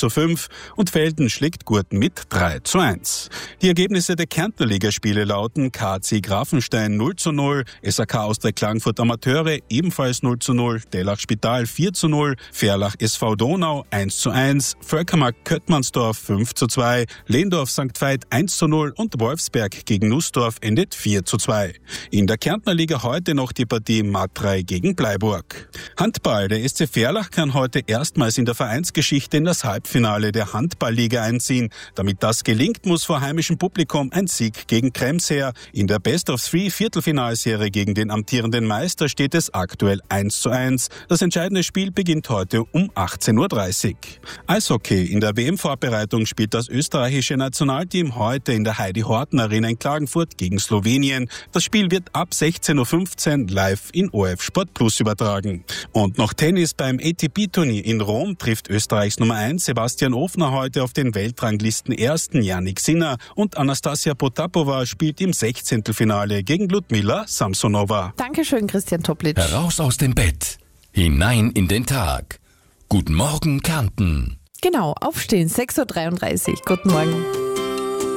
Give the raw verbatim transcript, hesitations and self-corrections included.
zu fünf und Velden schlägt Gurten mit drei zu eins. Die Ergebnisse der Kärntner Ligaspiele lauten: K C Grafenstein null zu null, S A K Austria Klagenfurt Amateure ebenfalls null zu null, Dellach Spital vier zu null, Ferlach S V Donau eins zu eins, Völkermarkt Köttmannsdorf fünf zu zwei, Lehndorf Sankt Veit eins zu null und Wolfsberg gegen Nussdorf endet vier zu zwei. In der Kärntner Liga heute noch die Partie Matrei gegen Bleiburg. Handball. Der S C Ferlach kann heute erstmals in der Vereinsgeschichte in das Halbfinale der Handballliga einziehen. Damit das gelingt, muss vor heimischem Publikum ein Sieg gegen Krems her. In der Best-of-Three-Viertelfinalserie gegen den amtierenden Meister steht es aktuell eins zu eins. Das entscheidende Spiel beginnt heute um achtzehn Uhr dreißig. Eishockey. In der W M-Vorbereitung spielt das österreichische Nationalteam heute in der Heidi-Horten-Arena in Klagenfurt gegen Slowenien. Das Spiel wird ab sechzehn Uhr fünfzehn live in O R F Sport Plus übertragen. Und noch Tennis. Beim A T P-Turnier in Rom trifft Österreichs Nummer eins Sebastian Ofner heute auf den Weltranglisten ersten Jannik Sinner und Anastasia Potapova spielt im Sechzehntelfinale gegen Ludmila Samsonova. Dankeschön, Christian Toplic. Heraus aus dem Bett, hinein in den Tag. Guten Morgen, Kärnten. Genau, aufstehen, sechs Uhr dreiunddreißig. Guten Morgen.